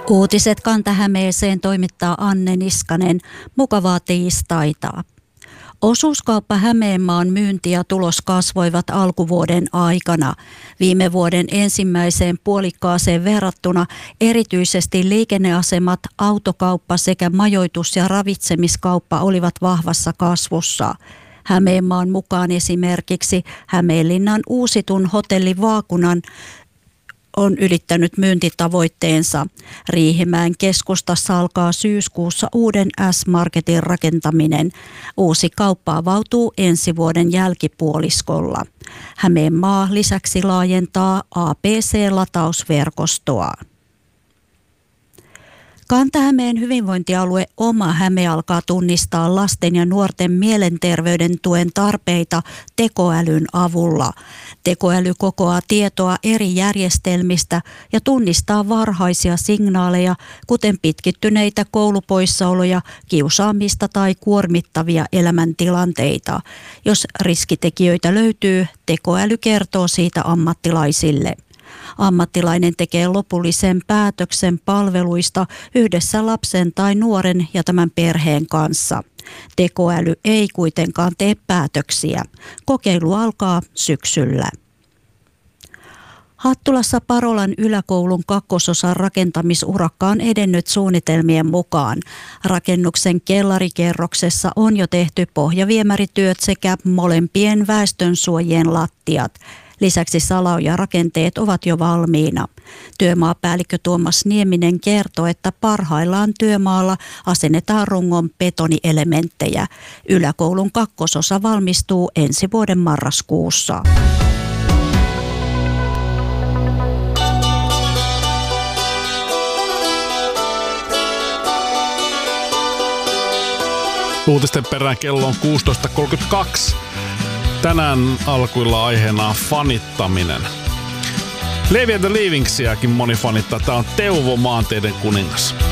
Uutiset Kanta-Hämeeseen toimittaa Anne Niskanen. Mukavaa tiistaita. Osuuskauppa Hämeenmaan myynti ja tulos kasvoivat alkuvuoden aikana. Viime vuoden ensimmäiseen puolikkaaseen verrattuna erityisesti liikenneasemat, autokauppa sekä majoitus- ja ravitsemiskauppa olivat vahvassa kasvussa. Hämeenmaan mukaan esimerkiksi Hämeenlinnan uusitun hotelli Vaakunan on ylittänyt myyntitavoitteensa. Riihimäen keskustassa alkaa syyskuussa uuden S-Marketin rakentaminen. Uusi kauppa avautuu ensi vuoden jälkipuoliskolla. Hämeenmaa lisäksi laajentaa APC-latausverkostoa. Kanta-Hämeen hyvinvointialue Oma Häme alkaa tunnistaa lasten ja nuorten mielenterveyden tuen tarpeita tekoälyn avulla. Tekoäly kokoaa tietoa eri järjestelmistä ja tunnistaa varhaisia signaaleja, kuten pitkittyneitä koulupoissaoloja, kiusaamista tai kuormittavia elämäntilanteita. Jos riskitekijöitä löytyy, tekoäly kertoo siitä ammattilaisille. Ammattilainen tekee lopullisen päätöksen palveluista yhdessä lapsen tai nuoren ja tämän perheen kanssa. Tekoäly ei kuitenkaan tee päätöksiä. Kokeilu alkaa syksyllä. Hattulassa Parolan yläkoulun kakkososan rakentamisurakka on edennyt suunnitelmien mukaan. Rakennuksen kellarikerroksessa on jo tehty pohjaviemärityöt sekä molempien väestönsuojien lattiat. Lisäksi salaojarakenteet ovat jo valmiina. Työmaapäällikkö Tuomas Nieminen kertoo, että parhaillaan työmaalla asennetaan rungon betonielementtejä. Yläkoulun kakkososa valmistuu ensi vuoden marraskuussa. Uutisten perään kello on 16.32. Tänään alkuilla aiheena fanittaminen. Levi and the Leavingsiäkin moni fanittaa. Tää on Teuvo, maanteiden kuningas.